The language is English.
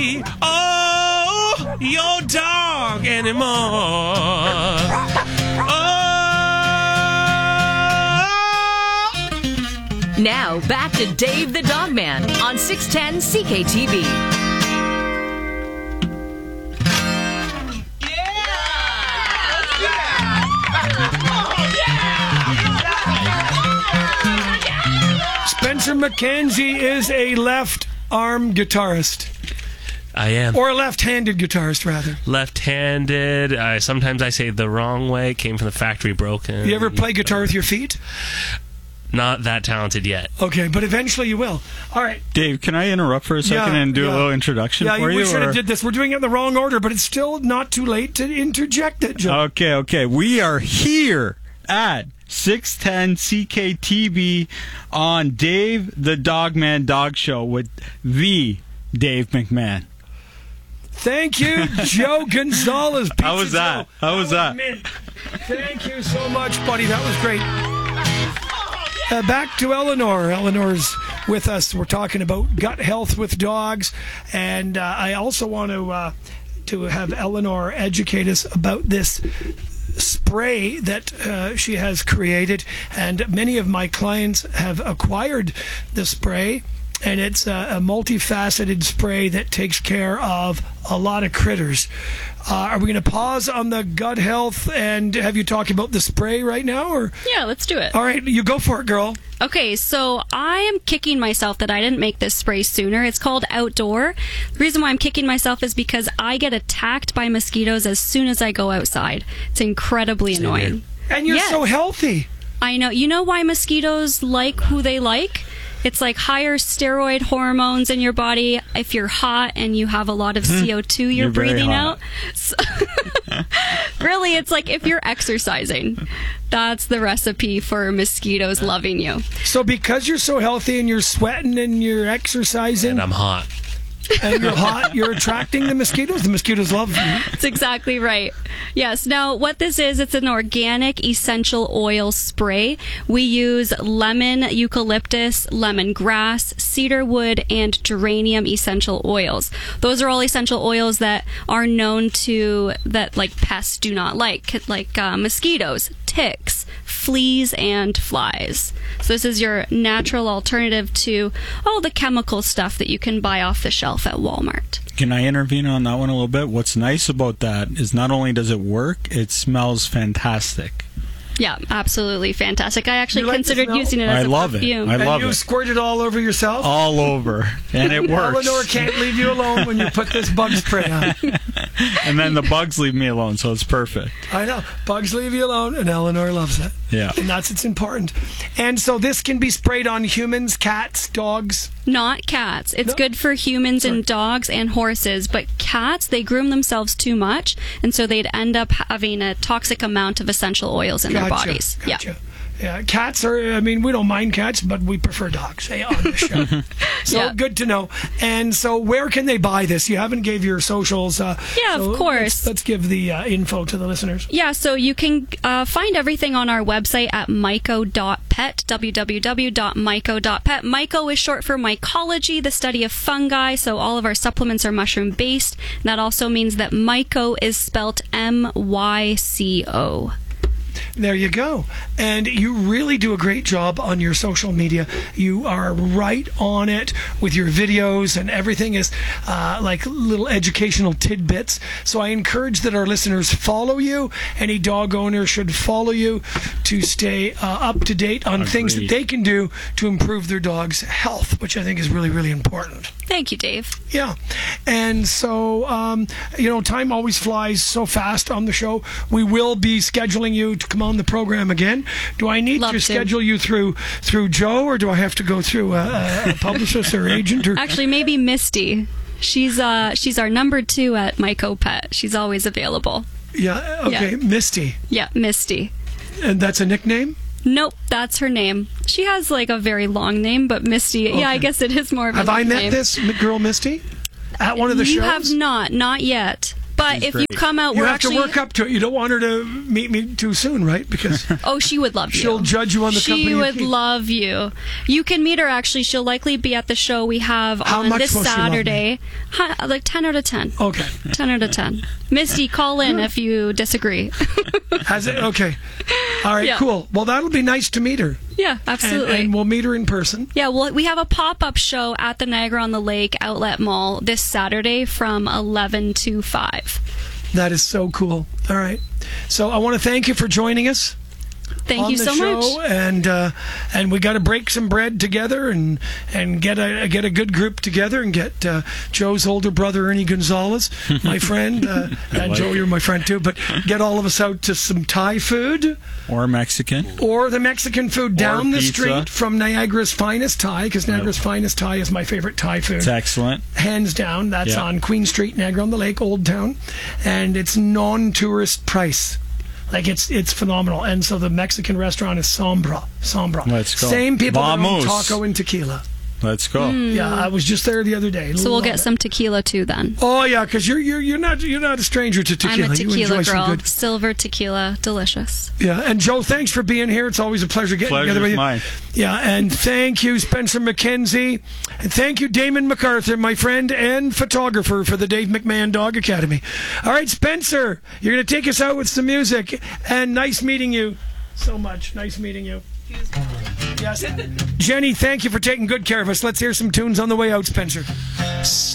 Oh, your dog anymore. Now, back to Dave the Dog Man on 610 CKTV. Spencer McKenzie is a left-arm guitarist. I am. Or a left-handed guitarist, rather. Left-handed. Sometimes I say the wrong way. Came from the factory broken. You ever play guitar with your feet? Not that talented yet. Okay, but eventually you will. All right. Dave, can I interrupt for a second and do a little introduction for you? Yeah, we should have did this. We're doing it in the wrong order, but it's still not too late to interject it, Joe. Okay. We are here at 610 CKTV on Dave the Dogman Dog Show with the Dave McMahon. Thank you, Joe Gonzalez. How was that? How was that? Thank you so much, buddy. That was great. Back to Eleanor. Eleanor's with us. We're talking about gut health with dogs, and I also want to have Eleanor educate us about this spray that she has created, and many of my clients have acquired the spray, and it's a multifaceted spray that takes care of a lot of critters. Are we going to pause on the gut health and have you talk about the spray right now? Or yeah, let's do it. All right, you go for it, girl. Okay, so I am kicking myself that I didn't make this spray sooner. It's called Outdoor. The reason why I'm kicking myself is because I get attacked by mosquitoes as soon as I go outside. It's incredibly annoying. And you're so healthy. I know. You know why mosquitoes like who they like? It's like higher steroid hormones in your body. If you're hot and you have a lot of CO2 you're breathing out. So really, it's like if you're exercising. That's the recipe for mosquitoes loving you. So because you're so healthy and you're sweating and you're exercising. And I'm hot. And you're hot, you're attracting the mosquitoes. The mosquitoes love you. That's exactly right. Yes. Now, what this is, it's an organic essential oil spray. We use lemon, eucalyptus, lemongrass, cedarwood, and geranium essential oils. Those are all essential oils that are known to, that like pests do not like mosquitoes, ticks, fleas, and flies. So this is your natural alternative to all the chemical stuff that you can buy off the shelf at Walmart. Can I intervene on that one a little bit? What's nice about that is not only does it work, it smells fantastic. Yeah, absolutely fantastic. I actually considered using it as a perfume. I love it. And you squirt it all over yourself? All over. And it works. Eleanor can't leave you alone when you put this bug spray on. And then the bugs leave me alone, so it's perfect. I know. Bugs leave you alone, and Eleanor loves it. Yeah. And that's what's important. And so this can be sprayed on humans, cats, dogs? Not cats. It's good for humans and dogs and horses, but cats, they groom themselves too much, and so they'd end up having a toxic amount of essential oils in their bodies. Gotcha. Yeah, cats are, we don't mind cats, but we prefer dogs on the show. So good to know. And so where can they buy this? You haven't gave your socials. Of course. Let's give the info to the listeners. Yeah, so you can find everything on our website at myco.pet, www.myco.pet. Myco is short for mycology, the study of fungi, so all of our supplements are mushroom-based. And that also means that myco is spelt M-Y-C-O. There you go. And you really do a great job on your social media. You are right on it with your videos, and everything is like little educational tidbits. So I encourage that our listeners follow you. Any dog owner should follow you to stay up to date on things that they can do to improve their dog's health, which I think is really, really important. Thank you, Dave. Yeah. And so, time always flies so fast on the show. We will be scheduling you to come on the program again. Do I need to schedule you through Joe, or do I have to go through a publicist or agent? Or actually, maybe Misty. She's our number 2 at Myco Pet. She's always available. Yeah. Okay. Yeah. Misty. Yeah, Misty. And that's a nickname? Nope, that's her name. She has like a very long name, but Misty, yeah, I guess it is more of a Have I met name. this girl, Misty? At one of the shows? You have not yet. But She's if great. you come out, You we're have actually. to work up to it. You don't want her to meet me too soon, right? Because Oh, she would love you. she'll judge you on the company She you would keep. love you. You can meet her, actually. She'll likely be at the show we have How on much this will she love Saturday. Like 10 out of 10. Okay. 10 out of 10. Misty, call in if you disagree. Has it? Okay. All right, Yeah. cool. Well, that'll be nice to meet her. Yeah, And, absolutely. and we'll meet her in person. Yeah, well, we have a pop-up show at the Niagara-on-the-Lake Outlet Mall this Saturday from 11 to 5. That is so cool. All right. So I want to thank you for joining us. Thank on you the so show, much. and we got to break some bread together and get a good group together and get Joe's older brother Ernie Gonzalez, my friend, and Joe, you're my friend too. But get all of us out to some Thai food Or Mexican. or the Mexican food down the pizza. street from Niagara's Finest Thai, because Niagara's Finest Thai is my favorite Thai food. It's excellent. Hands down. That's Yeah. on Queen Street, Niagara-on-the-Lake, Old Town, and it's non-tourist price. Like it's phenomenal. And so the Mexican restaurant is Sombra. Let's go. Same people that own Vamos. taco and tequila. Let's go. Yeah, I was just there the other day. So we'll Love get it. some tequila too then. Oh yeah, because you're not a stranger to tequila. I'm a You tequila enjoy some girl. good. Silver tequila, delicious. Yeah, and Joe, thanks for being here. It's always a pleasure getting Pleasure's together with you. mine. Yeah, and thank you, Spencer McKenzie, and thank you, Damon MacArthur, my friend and photographer for the Dave McMahon Dog Academy. All right, Spencer, you're going to take us out with some music, and nice meeting you so much. Nice meeting you. Yes, Jenny, thank you for taking good care of us. Let's hear some tunes on the way out, Spencer.